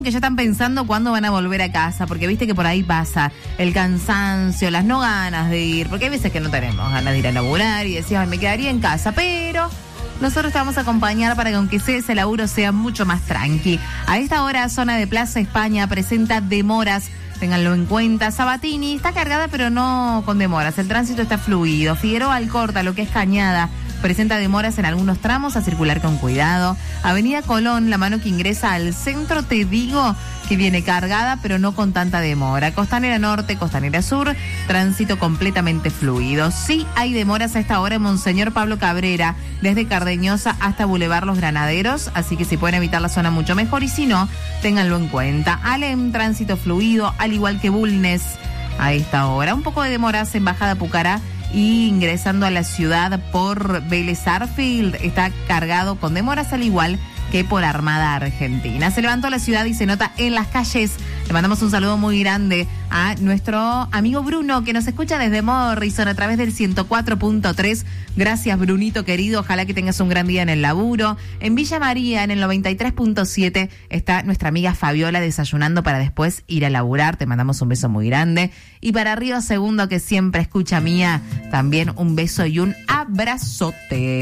que ya están pensando cuándo van a volver a casa, porque viste que por ahí pasa el cansancio, las no ganas de ir, porque hay veces que no tenemos ganas de ir a laburar y decías, me quedaría en casa, pero nosotros te vamos a acompañar para que aunque sea ese laburo sea mucho más tranqui. A esta hora, zona de Plaza España presenta demoras, ténganlo en cuenta. Sabatini está cargada pero no con demoras, el tránsito está fluido. Figueroa Alcorta, lo que es Cañada, presenta demoras en algunos tramos, a circular con cuidado. Avenida Colón, la mano que ingresa al centro, te digo que viene cargada, pero no con tanta demora. Costanera Norte, Costanera Sur, tránsito completamente fluido. Sí hay demoras a esta hora en Monseñor Pablo Cabrera, desde Cardeñosa hasta Boulevard Los Granaderos, así que si pueden evitar la zona mucho mejor, y si no, ténganlo en cuenta. Alem, tránsito fluido, al igual que Bulnes a esta hora. Un poco de demoras en Bajada Pucará, y ingresando a la ciudad por Vélez Arfield está cargado con demoras, al igual que por Armada Argentina. Se levantó la ciudad y se nota en las calles. Le mandamos un saludo muy grande a nuestro amigo Bruno, que nos escucha desde Morrison a través del 104.3. Gracias, Brunito querido. Ojalá que tengas un gran día en el laburo. En Villa María, en el 93.7, está nuestra amiga Fabiola desayunando para después ir a laburar. Te mandamos un beso muy grande. Y para Río Segundo, que siempre escucha Mía, también un beso y un abrazote.